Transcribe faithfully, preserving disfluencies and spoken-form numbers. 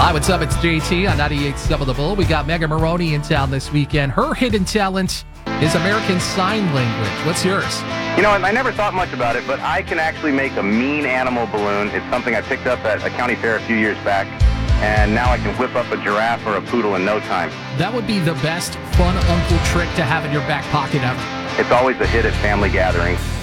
Hi, what's up? It's J T on ninety-eight point seven The Bull. We got Megan Maroney in town this weekend. Her hidden talent is American Sign Language. What's yours? You know, I never thought much about it, but I can actually make a mean animal balloon. It's something I picked up at a county fair a few years back, and now I can whip up a giraffe or a poodle in no time. That would be the best fun uncle trick to have in your back pocket ever. It's always a hit at family gatherings.